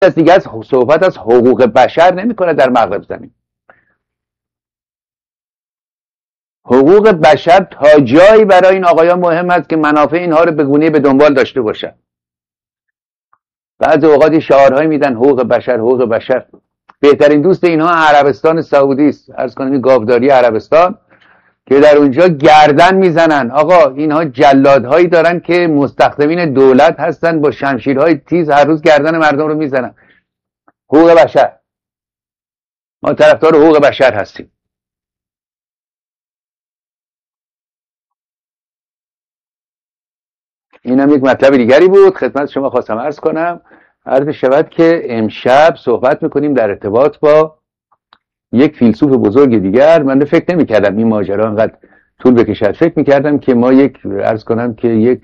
دیگه از صحبت از حقوق بشر نمیکنه در مغرب زمین. حقوق بشر تا جایی برای این آقایان مهم است که منافع اینها رو به گونه‌ای به دنبال داشته باشن. بعضی اوقات شعارهایی میدن حقوق بشر حقوق بشر. بهترین دوست اینها عربستان سعودی است، عرض کنم این گاوداری عربستان، که در اونجا گردن میزنن. آقا اینها جلادهایی دارن که مستخدمین دولت هستن، با شمشیرهای تیز هر روز گردن مردم رو میزنن. حقوق بشر، ما طرفدار حقوق بشر هستیم. اینم یک مطلب دیگری بود خدمت شما خواستم عرض کنم. عرض شود که امشب صحبت میکنیم در ارتباط با یک فیلسوف بزرگ دیگر. من فکر نمی‌کردم این ماجرا انقدر طول بکشد. فکر می‌کردم که ما عرض کنم که یک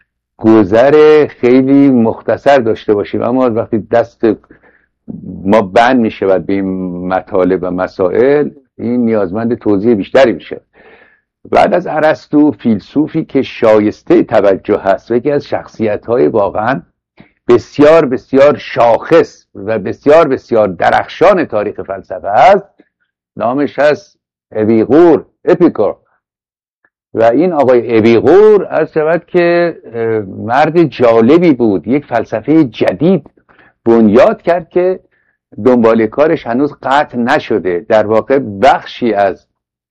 گذر خیلی مختصر داشته باشیم، اما وقتی دست ما بند می‌شود به این مطالب و مسائل، این نیازمند توضیح بیشتری میشه. بعد از ارسطو، فیلسوفی که شایسته توجه هست و یکی از شخصیت‌های واقعاً بسیار بسیار شاخص و بسیار بسیار درخشان تاریخ فلسفه است، نامش هست اپیکور. و این آقای اپیکور عرض شود که مرد جالبی بود، یک فلسفه جدید بنیاد کرد که دنبال کارش هنوز قطع نشده. در واقع بخشی از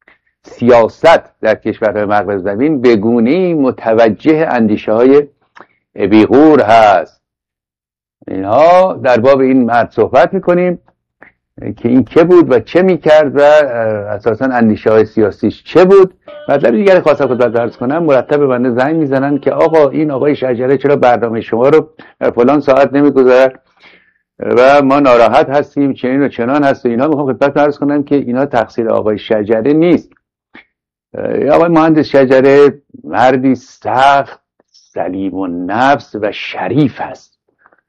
سیاست در کشورهای مغرب زمین به گونه‌ای متوجه اندیشه های اپیکور هست. اینها در باب این مرد صحبت میکنیم که این که بود و چه میکرد و اساسا اندیشه های سیاسیش چه بود. مطلب دیگری خواستم خدمت عرض کنم. مرتب بنده زنگ میزنن که آقا این آقای شجره چرا برنامه شما رو فلان ساعت نمیگذارد و ما ناراحت هستیم، چنین و چنان هست و اینا. میخوام خدمت عرض کنم که اینا تقصیر آقای شجره نیست. آقای مهندس شجره مردی سخت سلیم النفس و شریف است.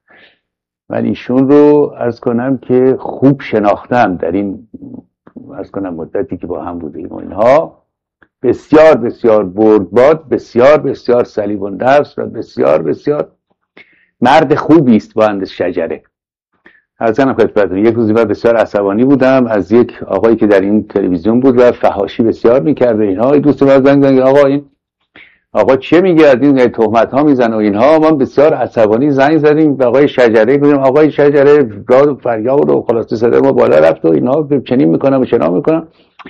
من ایشون رو عرض کنم که خوب شناختم در این عرض کنم مدتی که با هم بودیم و اینها. بسیار بسیار بردباد، بسیار بسیار سلیم النفس و بسیار بسیار مرد خوبی است مهندس شجره. عرض خدمتتون یک روزی من بسیار عصبانی بودم از یک آقایی که در این تلویزیون بود و فحاشی بسیار میکرد اینها. دوست من زنگ زدن آقا این آقا چه میگه، از این تهمت ها میزنه و اینها. من بسیار عصبانی زنگ زدیم به آقای شجره، گفتیم آقای شجره داد فریاد و خلاصه صدای ما بالا رفت و اینها، چنین میکنم و چنان میکنم.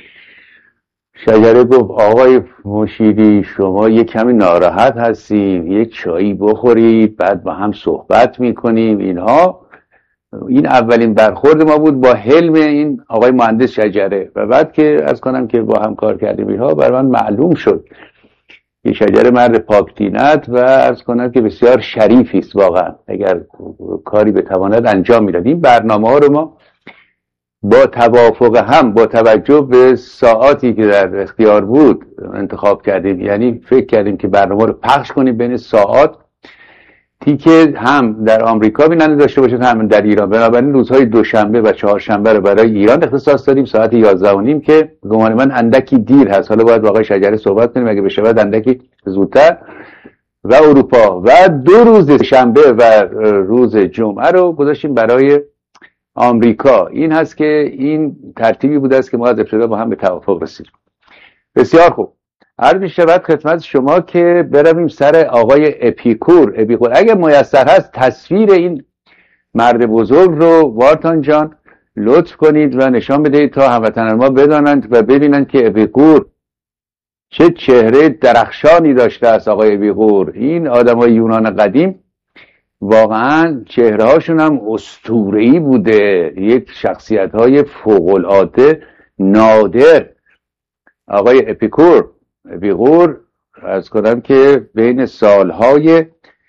شجره گفت آقای مشیری شما یک کمی ناراحت هستید، یک چایی بخورید بعد با هم صحبت میکنیم اینها. این اولین برخورد ما بود با حلم این آقای مهندس شجره و بعد که عرض کنم که با هم کار کردیم اینها، برای من معلوم شد که شجره مرد پاکدینت و عرض کنم که بسیار شریفی است واقعا. اگر کاری بتواند انجام میداد. این برنامه ها رو ما با توافق هم با توجه به ساعاتی که در اختیار بود انتخاب کردیم. یعنی فکر کردیم که برنامه رو پخش کنیم بین ساعات که هم در آمریکا بیننده داشته باشه هم در ایران. بنابراین روزهای دوشنبه و چهارشنبه رو برای ایران اختصاص دادیم ساعت 11:30 که گمان من اندکی دیر هست. حالا باید با آقای شجره صحبت کنیم اگه بشه بعد اندکی زودتر. و اروپا و 2 روز شنبه و روز جمعه رو گذاشتیم برای آمریکا. این هست که این ترتیبی بوده است که ما از ابتدا با هم به توافق رسیدیم. بسیار خوب. عرض شود خدمت شما که برویم سر آقای اپیکور. اگه میسر هست تصویر این مرد بزرگ رو وارتان جان لطف کنید و نشان بدهید تا هموطنان ما بدانند و ببینند که اپیکور چه چهره درخشانی داشته است. آقای اپیکور، این آدمای یونان قدیم واقعا چهره هاشون هم اسطوره‌ای بوده، یک شخصیت های فوق العاده نادر. آقای اپیکور عرض کنم که بین سالهای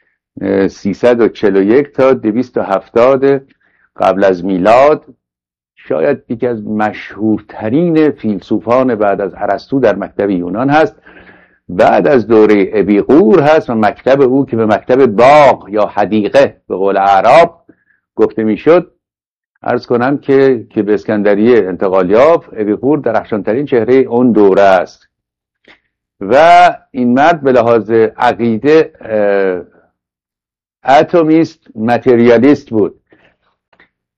341 تا 270 قبل از میلاد شاید یکی از مشهورترین فیلسوفان بعد از ارسطو در مکتب یونان هست. بعد از دوره اپیکور هست و مکتب او که به مکتب باغ یا حدیقه به قول اعراب گفته میشد. عرض کنم که به اسکندریه انتقال یافت. اپیکور درخشانترین چهره اون دوره است و این مرد به لحاظ عقیده اتمیست متریالیست بود.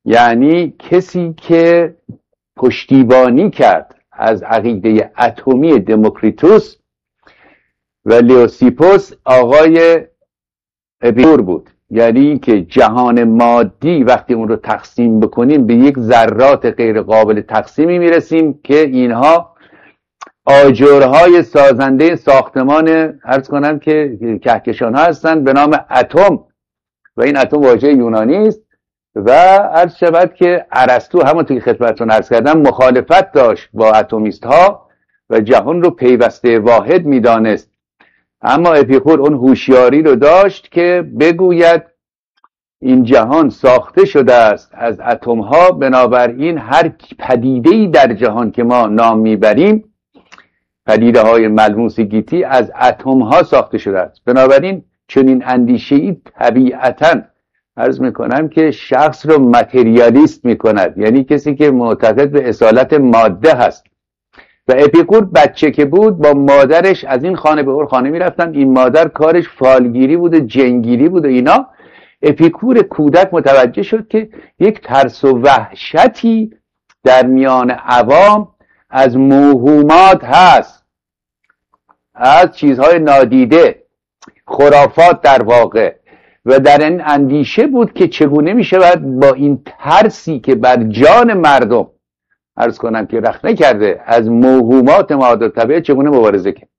یعنی کسی که پشتیبانی کرد از عقیده اتمی دموکریتوس و لیوسیپوس آقای اپیکور بود. یعنی اینکه جهان مادی وقتی اون رو تقسیم بکنیم به یک ذرات غیر قابل تقسیمی میرسیم که اینها آجرهای سازنده ساختمان عرض کنم که کهکشان ها هستند به نام اتم و این اتم واژه یونانی است و عرض شود که ارسطو همونطور که خدمتتون عرض کردم مخالفت داشت با اتمیست ها و جهان رو پیوسته واحد میدانست، اما اپیکور اون هوشیاری رو داشت که بگوید این جهان ساخته شده است از اتم ها، بنابراین هر پدیده‌ای در جهان که ما نام میبریم پدیده های ملموس گیتی از اتم ها ساخته شده است. بنابراین چنین اندیشه‌ای طبیعتاً عرض میکنم که شخص رو متریالیست میکند، یعنی کسی که معتقد به اصالت ماده هست. و اپیکور بچه که بود با مادرش از این خانه به اون خانه میرفتن، این مادر کارش فالگیری بود و جنگیری بود و اینا. اپیکور کودک متوجه شد که یک ترس و وحشتی در میان عوام از موهومات هست، از چیزهای نادیده، خرافات در واقع، و در این اندیشه بود که چگونه می شود با این ترسی که بر جان مردم عرض کنم که رخنه کرده از موهومات مادر طبیعه چگونه مبارزه کرد.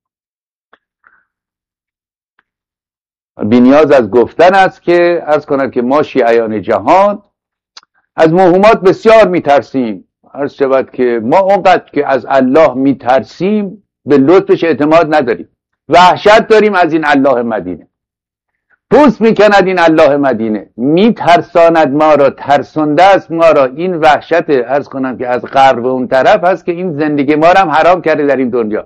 بی‌نیاز از گفتن است که عرض کنم که ما شیعیان جهان از موهومات بسیار میترسیم. عرض شود که ما اونقدر که از الله میترسیم به لطفش اعتماد نداریم، وحشت داریم از این الله مدینه، پوست میکند این الله مدینه، میترساند ما را، ترسانده است ما را. این وحشت عرض کنم که از غرب اون طرف هست که این زندگی ما را هم حرام کرده در این دنیا.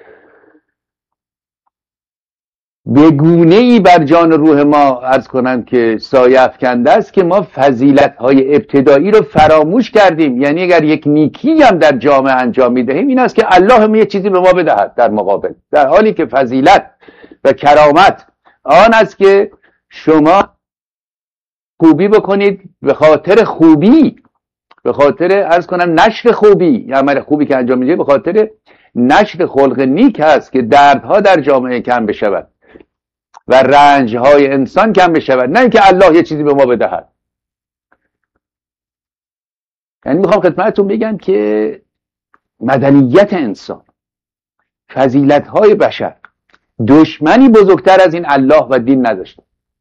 به گونه‌ای بر جان و روح ما عرض کنم که سایه افکنده است که ما فضیلت‌های ابتدایی رو فراموش کردیم. یعنی اگر یک نیکی هم در جامعه انجام می‌دهیم این است که الله هم یه چیزی به ما بدهد در مقابل، در حالی که فضیلت و کرامت آن است که شما خوبی بکنید به خاطر خوبی، به خاطر عرض کنم نشر خوبی، عمل خوبی که انجام می‌دهید به خاطر نشر خلق نیک است که دردها در جامعه کم بشود و رنجهای انسان کم بشود، نه اینکه الله یه چیزی به ما بدهد. یعنی میخوام خدمتتون بگم که مدنیت انسان، فضیلت‌های بشر دشمنی بزرگتر از این الله و دین نداشته.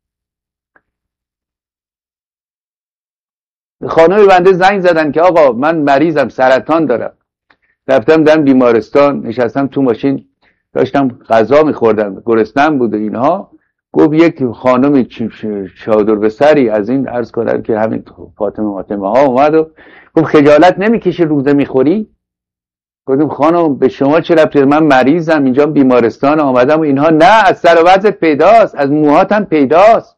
خانم بنده زنگ زدن که آقا من مریضم، سرطان دارم. رفتم در بیمارستان، نشستم تو ماشین داشتم غذا میخوردم، گرسنم بود و اینها. گفت یک خانم چادر به سری از این عرض کنن که همین فاطمه ها اومد و گفت خجالت نمیکشه روزه میخوری؟ گفتم خانم به شما چه ربطی؟ من مریضم، اینجا بیمارستان آمدم و اینها. نه، از سر و وضعت پیداست، از موهاتم پیداست.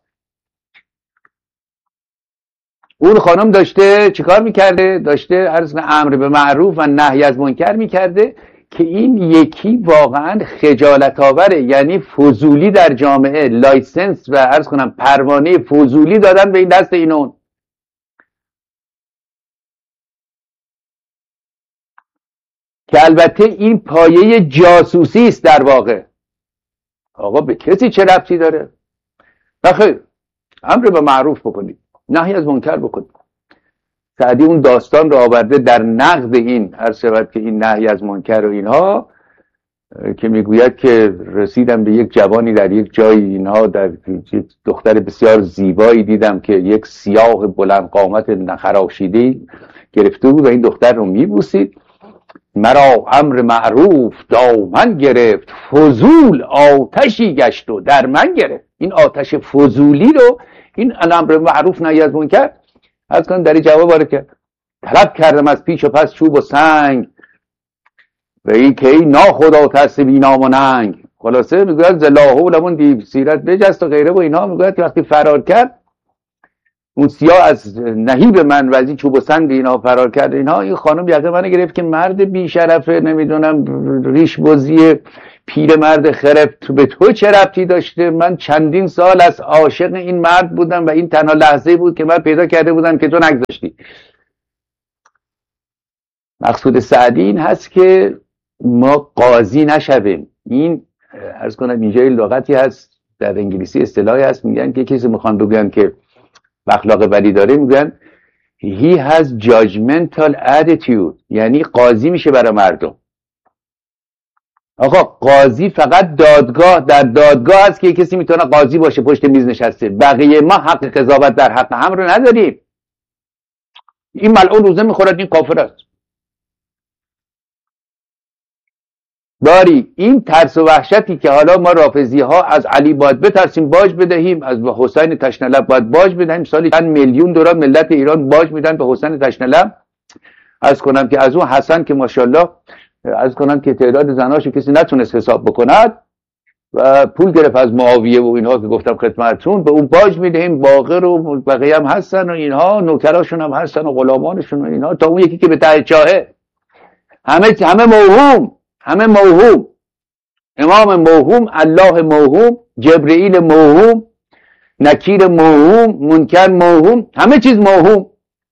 اون خانم داشته چیکار میکرده؟ داشته عرض امر به معروف و نهی از منکر میکرده که این یکی واقعا خجالت آوره. یعنی فضولی در جامعه، لایسنس و عرض کنم پروانه فضولی دادن به این دست اینون. که البته این پایه جاسوسی است در واقع. آقا به کسی چه ربطی داره؟ بخیر، امر به معروف بکنید، نهی از منکر بکنید. سعدی اون داستان رو آورده در نقد این عرض شود که این نهی از منکر و اینها، که میگوید که رسیدم به یک جوانی در یک جای اینها، در یک دختر بسیار زیبایی دیدم که یک سیاه بلند قامت نخراشیده‌ای گرفته بود و این دختر رو میبوسید. مرا امر معروف دامن گرفت، فضول آتشی گشت و در من گرفت. این آتش فضولی رو این امر معروف نهی از منکر از کنم در جواب وارد کرد. طلب کردم از پیش و پس چوب و سنگ و این که ای ناخدا ترس بی نام و ننگ. خلاصه میگوید زلاحولمون دیو سیرت بجست و غیره و اینها. میگوید که وقتی فرار کرد اون سیاه از نهیب من و از این چوب و سنگ اینا فرار کرد اینها. این خانم یقه من گرفت که مرد بیشرفه، نمیدونم ریش بازی پیر مرد خرف به تو چه ربطی داشته؟ من چندین سال از عاشق این مرد بودم و این تنها لحظه بود که من پیدا کرده بودم که تو نگذاشتی. مقصود سعدی این هست که ما قاضی نشویم. این عرض کنم اینجا لغتی هست در انگلیسی، اصطلاحی هست، میگن که کسی میخوان بگن که اخلاق بدی داره، میگن he has judgmental attitude، یعنی قاضی میشه برای مردم. آقا قاضی فقط دادگاه، در دادگاه هست که کسی میتونه قاضی باشه پشت میز نشسته. بقیه ما حق قضاوت در حق هم رو نداریم. این ملعون روزه میخورد، این کافر است. داری این ترس و وحشتی که حالا ما رافضی ها از علی باید بترسیم باج بدهیم، از حسین تشنلب باید باج بدهیم، سالی چند میلیون دلار ملت ایران باج میدن به حسین تشنلب. از کنم که از اون حسن که ماشاءالله از کنم که تعداد زناشو کسی نتونست حساب بکند و پول گرفت از معاویه و اینها که گفتم خدمتتون، به اون باج میدهیم. باقر و بقیه هم هستن و اینها، نوکراشون هم هستن و غلامانشون و اینها، تا اون یکی که به ته چاهه. همه موهوم، همه موهوم. امام موهوم، الله موهوم، جبرئیل موهوم، نکیر موهوم، منکر موهوم، همه چیز موهوم.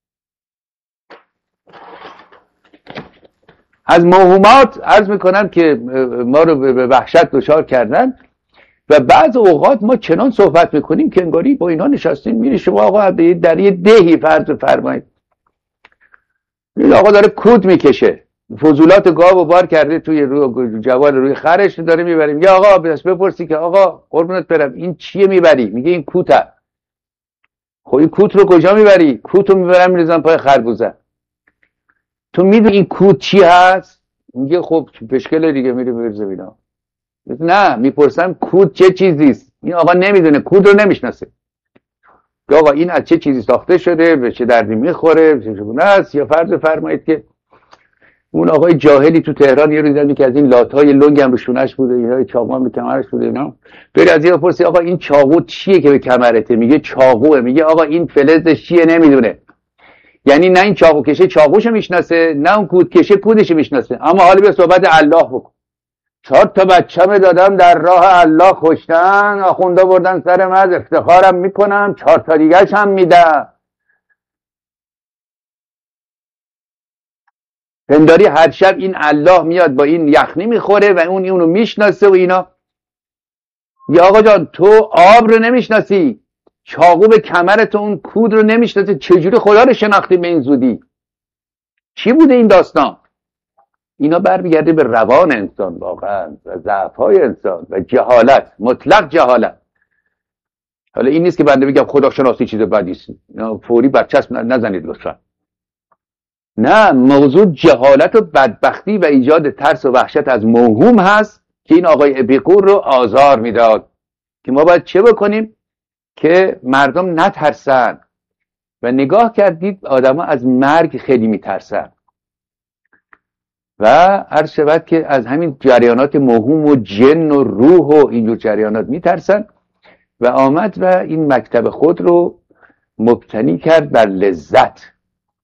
از موهومات عرض میکنم که ما رو به وحشت دچار کردن و بعض اوقات ما چنان صحبت میکنیم که انگاری با اینا نشستیم. میری شما آقا در یه دهی فرض فرمایید این آقا داره کود میکشه، فضولات گاو و بار کرده توی روی جوال روی خرش داره میبریم. یا آقا بپرسی که آقا قربونت برم این چیه میبری؟ میگه این کوته. خب این کوت رو کجا میبری؟ کوت رو میبرم میریزم پای خربوزه. تو میدونی این کوت چی هست؟ میگه خب پشکل دیگه، میری بریزه اینا. نه، میپرسم کوت چه چیزیست؟ این آقا نمیدونه، کوت رو نمیشناسه. آقا این از چه چیزی ساخته شده، به چه دردی میخوره، چگونه است؟ یا فرض فرمایید که اون آقای جاهلی تو تهران یه روز دیدم که از این لات‌های لنگ هم رو شونش بوده، اینا چاقو هم به کمرش بوده اینا. بری از این بپرسی آقا این چاقو چیه که به کمرته؟ میگه چاقوه. میگه آقا این فلزش چیه؟ نمیدونه. یعنی نه این چاقو کشه چاقوشو میشناسه، نه اون کود کشه کودشو میشناسه. اما حالا به صحبت الله بکن. 4 تا بچه‌مو دادم در راه الله کشتن، آخوندا بردن سر مز، افتخارم میکنم، 4 تا دیگه‌ش هم میدم. پنداری هر شب این الله میاد با این یخنی میخوره و اون اونو میشناسه و اینا. یا آقا جان تو آب رو نمیشناسی، چاقو به کمرت، اون کود رو نمیشناسی، چجوری خدا رو شناختی به این زودی؟ چی بوده این داستان؟ اینا برمیگرده به روان انسان واقعا و ضعف‌های انسان و جهالت، مطلق جهالت. حالا این نیست که بنده بگم خدا شناسی چیز بدی است، فوری برچسب نزنید لطفا. نه، موضوع جهالت و بدبختی و ایجاد ترس و وحشت از موهوم هست که این آقای اپیکور رو آزار میداد که ما باید چه بکنیم که مردم نترسن. و نگاه کردید آدما از مرگ خیلی میترسن و عرض شود که از همین جریانات موهوم و جن و روح و اینجور جریانات میترسن و آمد و این مکتب خود رو مبتنی کرد بر لذت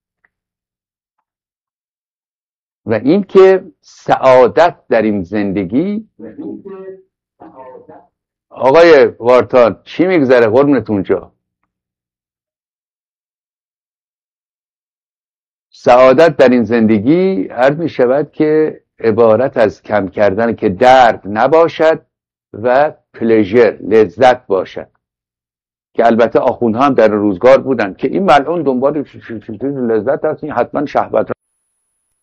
و این که سعادت در این زندگی. آقای وارتان چی میگذره قربونت اونجا؟ سعادت در این زندگی عرض می شود که عبارت از کم کردن که درد نباشد و پلژر لذت باشد، که البته آخوندها هم در روزگار بودن که این ملعون دنبال لذت هست، این حتما شهوت